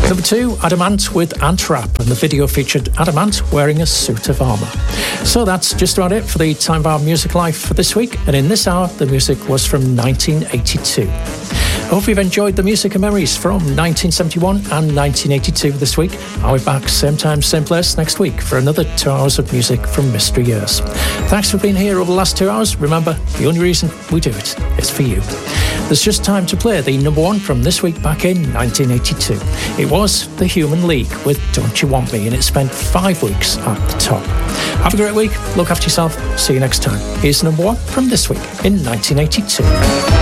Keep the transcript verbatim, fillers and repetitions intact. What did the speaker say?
Number two, Adamant with Ant-Rap, and the video featured Adamant wearing a suit of armour. So that's just about it for the Time of Our Music Life for this week, and in this hour, the music was from nineteen eighty-two. I hope you've enjoyed the music and memories from nineteen seventy-one and nineteen eighty-two this week. I'll be back same time, same place next week for another two hours of music from Mystery Years. Thanks for being here over the last two hours. Remember, the only reason we do it is for you. There's just time to play the number one from this week back in nineteen eighty-two. It was The Human League with Don't You Want Me, and it spent five weeks at the top. Have a great week. Look after yourself. See you next time. Here's the number one from this week in nineteen eighty-two.